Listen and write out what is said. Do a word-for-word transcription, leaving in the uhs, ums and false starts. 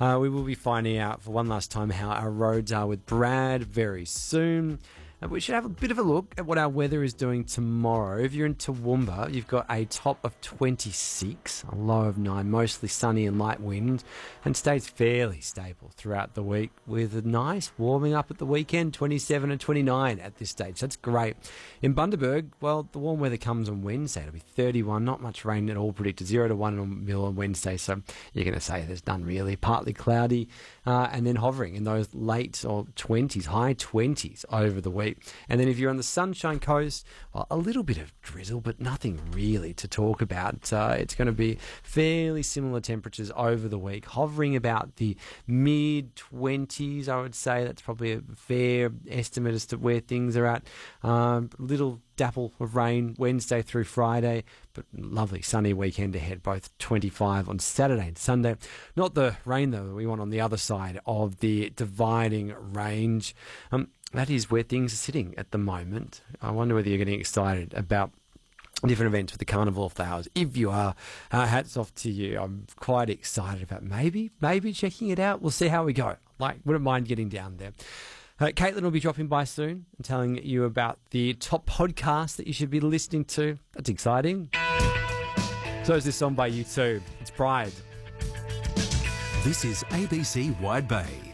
Uh, we will be finding out for one last time how our roads are with Brad very soon. And we should have a bit of a look at what our weather is doing tomorrow. If you're in Toowoomba, you've got a top of twenty-six, a low of nine, mostly sunny and light wind, and stays fairly stable throughout the week with a nice warming up at the weekend, twenty-seven and twenty-nine at this stage. That's great. In Bundaberg, well, the warm weather comes on Wednesday. It'll be thirty-one, not much rain at all predicted, zero to one mil on Wednesday, so you're going to say there's none really. Partly cloudy, uh, and then hovering in those late or twenties, high twenties over the week. And then if you're on the Sunshine Coast, well, a little bit of drizzle, but nothing really to talk about. Uh, it's going to be fairly similar temperatures over the week, hovering about the mid twenties, I would say. That's probably a fair estimate as to where things are at. Um, little dapple of rain Wednesday through Friday, but lovely sunny weekend ahead, both twenty-five on Saturday and Sunday. Not the rain, though, that we want on the other side of the dividing range. Um, that is where things are sitting at the moment. I wonder whether you're getting excited about different events with the Carnival Flowers. If you are, uh, hats off to you. I'm quite excited about maybe, maybe checking it out. We'll see how we go. Like, wouldn't mind getting down there. Uh, Caitlin will be dropping by soon and telling you about the top podcast that you should be listening to. That's exciting. So is this song by U two. It's Pride. This is A B C Wide Bay.